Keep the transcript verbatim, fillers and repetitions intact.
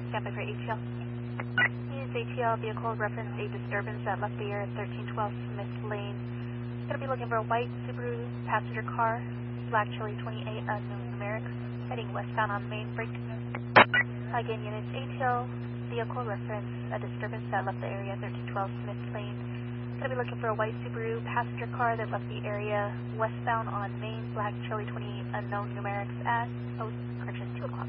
stand by for A T L. Use A T L vehicle reference a disturbance that left the area thirteen twelve Smith Lane. Going to be looking for a white Subaru passenger car, black Chili twenty-eight unknown numerics, heading westbound on Main Break. Again, units A T L vehicle reference a disturbance that left the area thirteen twelve Smith Lane. Going to be looking for a white Subaru passenger car that left the area westbound on Main, black Chili twenty-eight unknown numerics at oh, purchase two o'clock.